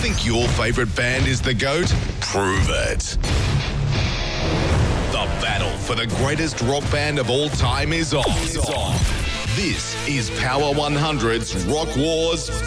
Think your favourite band is the GOAT? Prove it. The battle for the greatest rock band of all time is on. This is Power 100's Rock Wars